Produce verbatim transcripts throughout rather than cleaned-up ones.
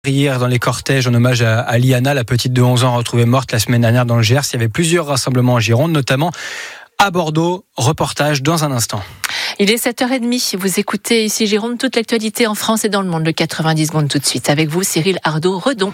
Hier, dans les cortèges, en hommage à, à Liana, la petite de onze ans retrouvée morte la semaine dernière dans le Gers. Il y avait plusieurs rassemblements en Gironde, notamment à Bordeaux. Reportage dans un instant. Il est sept heures trente. Vous écoutez ici Gironde, toute l'actualité en France et dans le monde. Le quatre-vingt-dix secondes tout de suite. Avec vous, Cyril Ardo-Redon.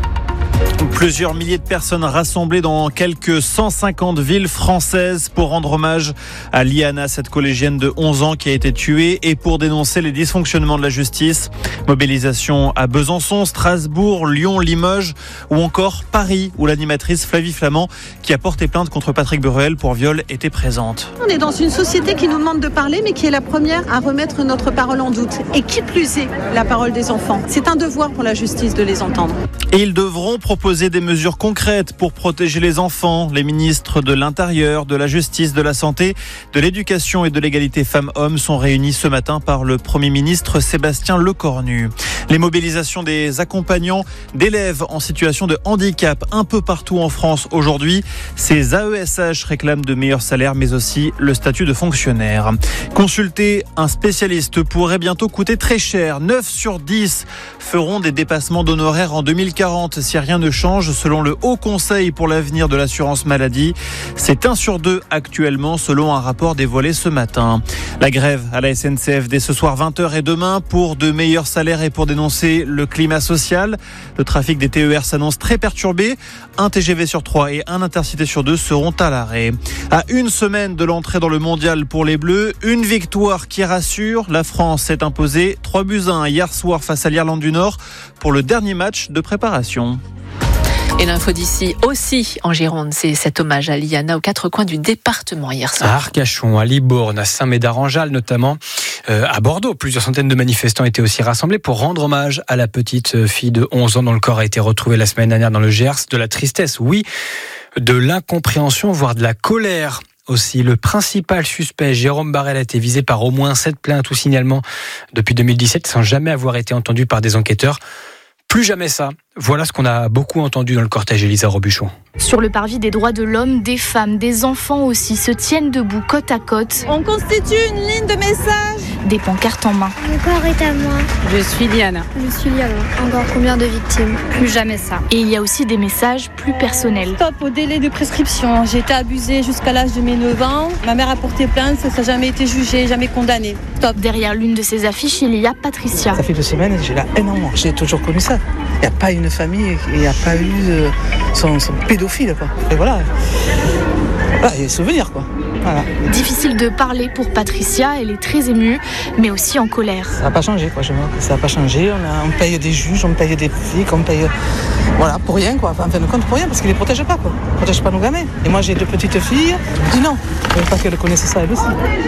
Plusieurs milliers de personnes rassemblées dans quelques cent cinquante villes françaises pour rendre hommage à Liana, cette collégienne de onze ans qui a été tuée, et pour dénoncer les dysfonctionnements de la justice. Mobilisation à Besançon, Strasbourg, Lyon, Limoges ou encore Paris, où l'animatrice Flavie Flament, qui a porté plainte contre Patrick Bruel pour viol, était présente. On est dans une société qui nous demande de parler, mais qui est la première à remettre notre parole en doute. Et qui plus est, la parole des enfants. C'est un devoir pour la justice de les entendre. Et ils devront proposer des mesures concrètes pour protéger les enfants. Les ministres de l'Intérieur, de la Justice, de la Santé, de l'Éducation et de l'égalité femmes-hommes sont réunis ce matin par le Premier ministre Sébastien Lecornu. Les mobilisations des accompagnants d'élèves en situation de handicap un peu partout en France aujourd'hui. Ces A E S H réclament de meilleurs salaires, mais aussi le statut de fonctionnaire. Consulter un spécialiste pourrait bientôt coûter très cher. neuf sur dix feront des dépassements d'honoraires en deux mille quarante si rien ne change, selon le Haut Conseil pour l'avenir de l'assurance maladie. C'est un sur deux actuellement, selon un rapport dévoilé ce matin. La grève à la S N C F dès ce soir vingt heures et demain pour de meilleurs salaires et pour dénoncer le climat social. Le trafic des T E R s'annonce très perturbé. Un T G V sur trois et un Intercité sur deux seront à l'arrêt. À une semaine de l'entrée dans le mondial pour les Bleus, une victoire qui rassure. La France s'est imposée trois buts à un hier soir face à l'Irlande du Nord pour le dernier match de préparation. Et l'info d'ici aussi en Gironde, c'est cet hommage à Liana aux quatre coins du département hier soir. À Arcachon, à Libourne, à Saint-Médard-en-Jalles notamment, euh, à Bordeaux, plusieurs centaines de manifestants étaient aussi rassemblés pour rendre hommage à la petite fille de onze ans dont le corps a été retrouvé la semaine dernière dans le Gers. De la tristesse, oui, de l'incompréhension, voire de la colère. Aussi, le principal suspect, Jérôme Barel, a été visé par au moins sept plaintes ou signalements depuis deux mille dix-sept sans jamais avoir été entendu par des enquêteurs. Plus jamais ça. Voilà ce qu'on a beaucoup entendu dans le cortège Elisa Robuchon. Sur le parvis des droits de l'homme, des femmes, des enfants aussi se tiennent debout côte à côte. On constitue une ligne de message. Des pancartes en main. Mon corps est à moi. Je suis Liana. Je suis Liana. Encore combien de victimes? Plus jamais ça. Et il y a aussi des messages plus personnels. Stop au délai de prescription. J'ai été abusée jusqu'à l'âge de mes neuf ans. Ma mère a porté plainte, ça n'a jamais été jugé, jamais condamné. Stop. Derrière l'une de ces affiches, il y a Patricia. Ça fait deux semaines, j'ai la haine en moi. J'ai toujours connu ça. Il n'y a pas une famille, il n'y a pas eu euh, son, son pédophile, quoi. Et voilà. Voilà, il y a des souvenirs, quoi. Voilà. Difficile de parler pour Patricia, elle est très émue, mais aussi en colère. Ça n'a pas changé, quoi. Je vois que ça n'a pas changé. On, a, on paye des juges, on paye des flics, on paye. Voilà, pour rien, quoi. Enfin, en fin de compte, pour rien, parce qu'ils ne les protègent pas, quoi. Ils ne protègent pas nos gamins. Et moi, j'ai deux petites filles. Je dis non. Je ne veux pas qu'elles connaissent ça, elles aussi.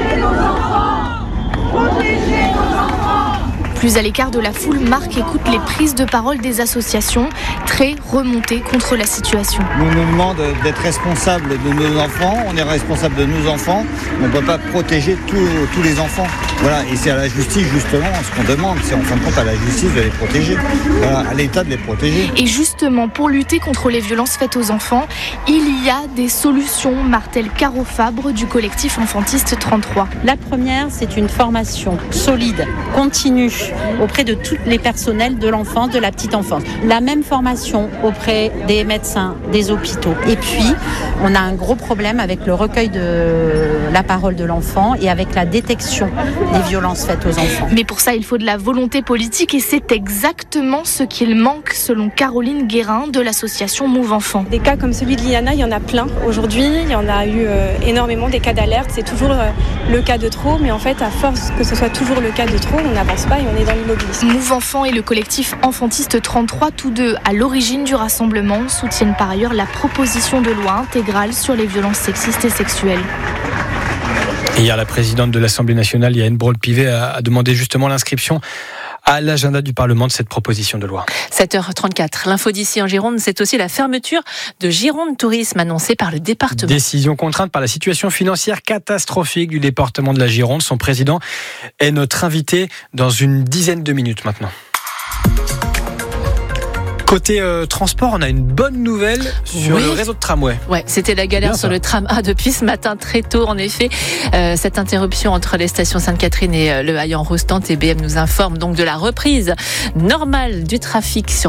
Plus à l'écart de la foule, Marc écoute les prises de parole des associations, très remontées contre la situation. On nous demande d'être responsable de nos enfants, on est responsable de nos enfants, on ne peut pas protéger tous, tous les enfants. Voilà, et c'est à la justice justement ce qu'on demande, c'est en fin de compte à la justice de les protéger, voilà, à l'État de les protéger. Et justement, pour lutter contre les violences faites aux enfants, il y a des solutions, martèle Caro Fabre du collectif Enfantiste trente-trois. La première, c'est une formation solide, continue, auprès de tous les personnels de l'enfance, de la petite enfance. La même formation auprès des médecins, des hôpitaux. Et puis, on a un gros problème avec le recueil de la parole de l'enfant et avec la détection des violences faites aux enfants. Mais pour ça, il faut de la volonté politique et c'est exactement ce qu'il manque selon Caroline Guérin de l'association Move Enfants. Des cas comme celui de Liana, il y en a plein aujourd'hui. Il y en a eu euh, énormément des cas d'alerte. C'est toujours euh, le cas de trop, mais en fait, à force que ce soit toujours le cas de trop, on n'avance pas et on est dans l'immobilisme. Move Enfants et le collectif Enfantiste trente-trois, tous deux à l'origine du rassemblement, soutiennent par ailleurs la proposition de loi intégrale sur les violences sexistes et sexuelles. Hier, la présidente de l'Assemblée nationale, Yael Braun-Pivet, a demandé justement l'inscription à l'agenda du Parlement de cette proposition de loi. sept heures trente-quatre. L'info d'ici en Gironde, c'est aussi la fermeture de Gironde Tourisme annoncée par le département. Décision contrainte par la situation financière catastrophique du département de la Gironde. Son président est notre invité dans une dizaine de minutes maintenant. Côté euh, transport, on a une bonne nouvelle sur oui. le réseau de tramway. Ouais, c'était la galère Bien, sur ça. le tram A depuis ce matin très tôt. En effet, euh, cette interruption entre les stations Sainte-Catherine et euh, le Haillan-Rostand, T B M nous informe donc de la reprise normale du trafic sur